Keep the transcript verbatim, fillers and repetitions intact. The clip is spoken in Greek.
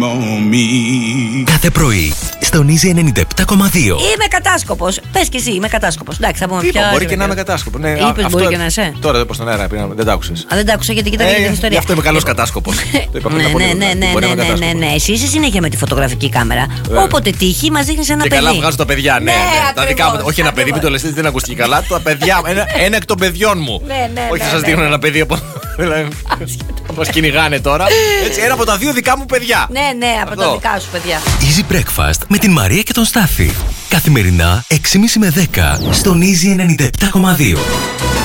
Κάθε πρωί στον Easy ενενήντα επτά κόμμα δύο. Είμαι κατάσκοπος. Πες και εσύ, είμαι κατάσκοπος. Εντάξει, θα πούμε πια. Μπορεί και να είμαι κατάσκοπο. Ναι, Είπες μπορεί και να είσαι. Τώρα δεν πω στον αέρα, δεν τα άκουσες. Α, δεν τα άκουσα γιατί κοιτάγε την ιστορία. Γι' αυτό είμαι καλός κατάσκοπος. Ναι, ναι, ναι, ναι. Εσύ είσαι συνέχεια με τη φωτογραφική κάμερα. Όποτε τύχει, μας δείχνεις ένα παιδί. Και καλά βγάζω τα παιδιά, ναι. Τα δικά μου. Όχι ένα παιδί, μην το λες, δεν ακούστηκε καλά. Τα παιδιά, ένα εκ των παιδιών μου. Όχι, θα σας δείχνω ένα παιδί από. Μας κυνηγάνε τώρα. Έτσι, ένα από τα δύο δικά μου παιδιά. Ναι, ναι, από τα δικά σου παιδιά. Easy Breakfast με την Μαρία και τον Στάφη. Καθημερινά έξι και μισή με δέκα στον Easy ενενήντα επτά κόμμα δύο.